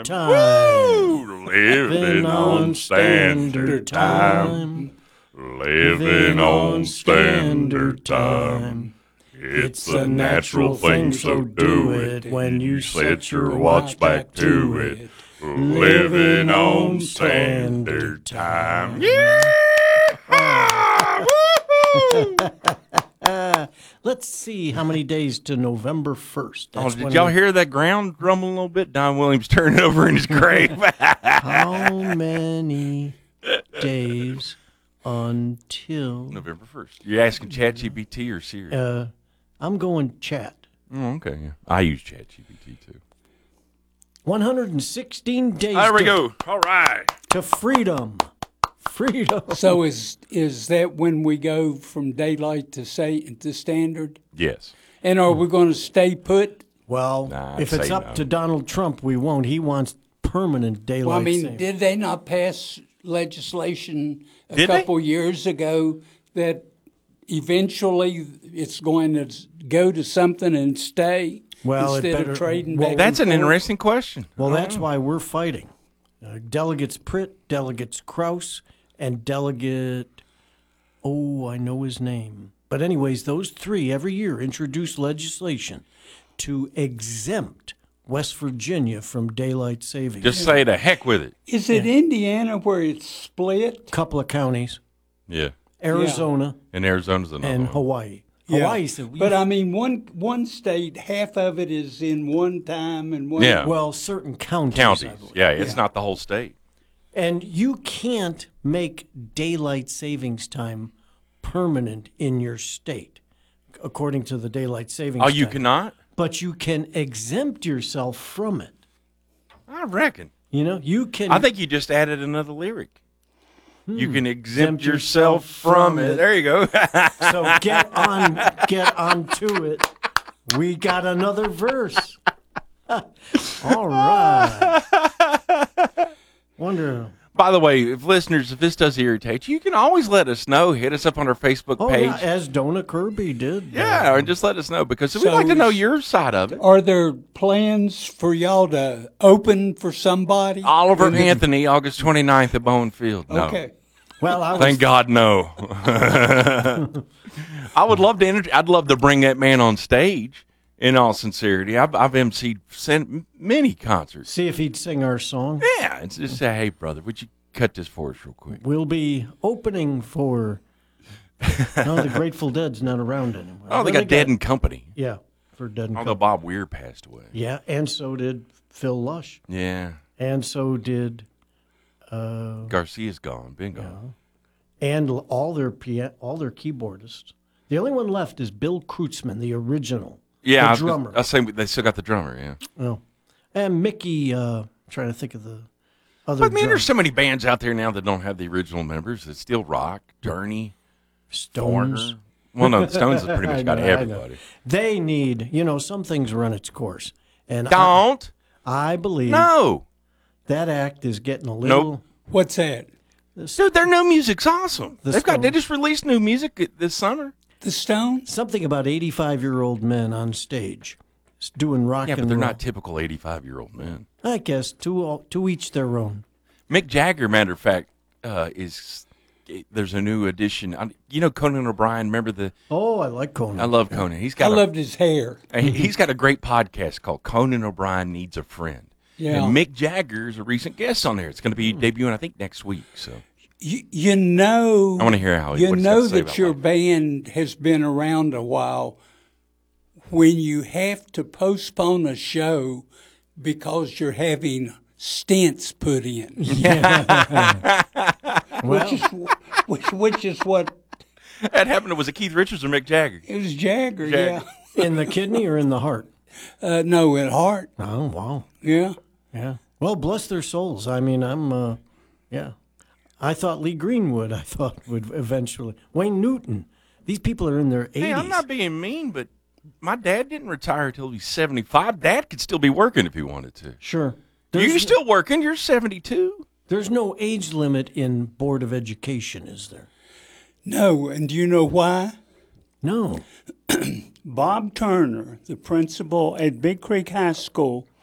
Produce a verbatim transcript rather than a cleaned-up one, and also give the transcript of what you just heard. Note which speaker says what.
Speaker 1: time.
Speaker 2: Woo! Living on standard time. Living on standard time. It's a natural thing, so do it when you set your watch back to it. Living on standard time. Yeah!
Speaker 1: Uh, let's see how many days to November first.
Speaker 2: Oh, did y'all we... hear that ground rumble a little bit? Don Williams turning over in his grave.
Speaker 1: How many days until
Speaker 2: November first? You're asking ChatGPT or Siri?
Speaker 1: Uh, I'm going chat.
Speaker 2: Oh, okay. Yeah. I use ChatGPT too.
Speaker 1: one hundred sixteen days.
Speaker 2: There we
Speaker 1: to,
Speaker 2: go. All right.
Speaker 1: To freedom. Freedom.
Speaker 3: So is is that when we go from daylight to say to standard?
Speaker 2: Yes.
Speaker 3: And are we going to stay put?
Speaker 1: Well,
Speaker 2: nah,
Speaker 1: if it's up
Speaker 2: no.
Speaker 1: to Donald Trump, we won't. He wants permanent daylight
Speaker 3: Well, I mean,
Speaker 1: saving.
Speaker 3: did they not pass legislation a
Speaker 2: did
Speaker 3: couple
Speaker 2: they?
Speaker 3: years ago that eventually it's going to go to something and stay
Speaker 1: well,
Speaker 3: instead
Speaker 1: better,
Speaker 3: of trading
Speaker 1: well,
Speaker 3: back
Speaker 2: That's
Speaker 3: and
Speaker 2: an
Speaker 3: forth?
Speaker 2: interesting question.
Speaker 1: Well, that's why we're fighting. Uh, Delegates Pritt, Delegates Kraus, and Delegate, oh, I know his name. But anyways, those three every year introduce legislation to exempt West Virginia from daylight savings.
Speaker 2: Just say the heck with it.
Speaker 3: Is it
Speaker 1: Yeah.
Speaker 3: Indiana where it's split?
Speaker 1: Couple of counties,
Speaker 2: Yeah.
Speaker 1: Arizona
Speaker 2: And Arizona's another
Speaker 1: and
Speaker 2: one.
Speaker 1: Hawaii.
Speaker 3: Yeah.
Speaker 1: Hawaii said, we
Speaker 3: But I mean, one one state, half of it is in one time and one.
Speaker 2: Yeah.
Speaker 1: well, certain counties. I
Speaker 2: Counties.
Speaker 1: believe.
Speaker 2: Yeah, it's
Speaker 3: Yeah.
Speaker 2: not the whole state.
Speaker 1: And you can't make daylight savings time permanent in your state, according to the daylight savings
Speaker 2: Oh, you
Speaker 1: time.
Speaker 2: cannot?
Speaker 1: But you can exempt yourself from it.
Speaker 2: I reckon.
Speaker 1: You know, you can.
Speaker 2: I think you just added another lyric. You can exempt
Speaker 1: Exempt
Speaker 2: yourself
Speaker 1: yourself
Speaker 2: from
Speaker 1: from
Speaker 2: it.
Speaker 1: it.
Speaker 2: There you go.
Speaker 1: So get on, get on to it. We got another verse. All right. Wonder.
Speaker 2: By the way, if listeners, if this does irritate you, you can always let us know. Hit us up on our Facebook
Speaker 1: Oh,
Speaker 2: page.
Speaker 1: yeah, as Donna Kirby did.
Speaker 2: Yeah,
Speaker 1: uh,
Speaker 2: and just let us know because we'd
Speaker 3: So
Speaker 2: like to know
Speaker 3: is-
Speaker 2: your side of it.
Speaker 3: Are there plans for y'all to open for somebody?
Speaker 2: Oliver
Speaker 3: In the-
Speaker 2: Anthony, August twenty-ninth at Bowen Field. No.
Speaker 3: Okay.
Speaker 1: well, I was,
Speaker 2: Thank God, no. I would love to. Inter- I'd love to bring that man on stage. In all sincerity, I've, I've emceed sen- many concerts.
Speaker 1: see if he'd sing our song.
Speaker 2: Yeah, it's just say, hey, brother, would you cut this for us real quick?
Speaker 1: We'll be opening for. No, the Grateful Dead's not around anymore.
Speaker 2: Oh, they
Speaker 1: Well,
Speaker 2: got Dead and Company.
Speaker 1: Yeah, for Dead and
Speaker 2: Although
Speaker 1: Company.
Speaker 2: Bob Weir passed away.
Speaker 1: Yeah, and so did Phil Lush,
Speaker 2: Yeah,
Speaker 1: and so did, uh,
Speaker 2: Garcia's gone, been gone.
Speaker 1: and all their pia- all their keyboardists. The only one left is Bill Kreutzmann, the original.
Speaker 2: Yeah,
Speaker 1: the
Speaker 2: I was,
Speaker 1: drummer.
Speaker 2: I was saying they still got the drummer. Yeah,
Speaker 1: Oh, and Mickey. Uh, trying to think of the other.
Speaker 2: but I mean,
Speaker 1: drum-
Speaker 2: there's so many bands out there now that don't have the original members that still rock. Journey,
Speaker 1: Stones.
Speaker 2: Foreigner. Well, no, the Stones has pretty
Speaker 1: I
Speaker 2: much got
Speaker 1: know, I know.
Speaker 2: everybody.
Speaker 1: They need, you know, some things run its course, and I,
Speaker 2: Don't
Speaker 1: I believe
Speaker 2: no,
Speaker 1: that act is getting a little.
Speaker 2: Nope.
Speaker 3: What's that?
Speaker 2: dude, their new music's awesome.
Speaker 1: The
Speaker 2: They've got they
Speaker 1: Stones.
Speaker 2: just released new music this summer.
Speaker 3: The Stones?
Speaker 1: Something about eighty-five-year-old men on stage s- doing rock
Speaker 2: Yeah, but
Speaker 1: and
Speaker 2: they're
Speaker 1: roll.
Speaker 2: not typical eighty-five-year-old men.
Speaker 1: I guess to all, to each their own.
Speaker 2: Mick Jagger, matter of fact, uh, is there's a new edition. I- You know Conan O'Brien. Remember the?
Speaker 1: Oh, I like Conan.
Speaker 2: I love Conan. He's
Speaker 3: I
Speaker 2: got. a,
Speaker 3: loved his hair.
Speaker 2: he- He's got a great podcast called Conan O'Brien Needs a Friend.
Speaker 3: Yeah.
Speaker 2: And Mick Jagger is a recent guest on there. It's going to be debuting, I think, next week. So
Speaker 3: You, you know,
Speaker 2: I wanna hear how he-
Speaker 3: you
Speaker 2: what he's
Speaker 3: know
Speaker 2: got to say
Speaker 3: that
Speaker 2: about
Speaker 3: your
Speaker 2: life.
Speaker 3: band has been around a while when you have to postpone a show because you're having stents put in,
Speaker 1: Well,
Speaker 3: which is which, which is what
Speaker 2: that happened. Was it Keith Richards or Mick Jagger?
Speaker 3: it was Jagger,
Speaker 2: Jagger.
Speaker 1: in the kidney or in the heart?
Speaker 3: yeah. Uh, no, at heart,
Speaker 1: Oh, wow.
Speaker 3: yeah.
Speaker 1: Yeah. Well, bless their souls. I mean, I'm, uh, yeah. I thought Lee Greenwood, I thought, would eventually. Wayne Newton. These people are in their eighties.
Speaker 2: Hey, I'm not being mean, but my dad didn't retire until he's seventy-five. Dad could still be working if he wanted to.
Speaker 1: Sure.
Speaker 2: You're
Speaker 1: There's,
Speaker 2: still working. You're seventy-two.
Speaker 1: there's no age limit in Board of Education, is there?
Speaker 3: No, and do you know why?
Speaker 1: No.
Speaker 3: Bob Turner, the principal at Big Creek High School,